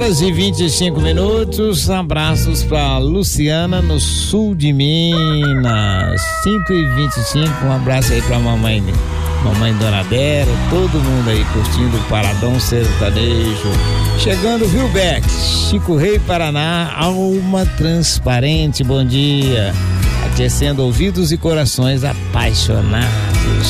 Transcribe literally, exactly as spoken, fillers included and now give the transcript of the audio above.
horas e vinte e cinco minutos. Abraços para Luciana no sul de Minas. cinco e vinte e cinco. Um abraço aí para mamãe, mamãe Dona Dera, todo mundo aí curtindo o Paradão Sertanejo. Chegando, viu, Beck? Chico Rei, Paraná, alma transparente. Bom dia. Aquecendo ouvidos e corações apaixonados.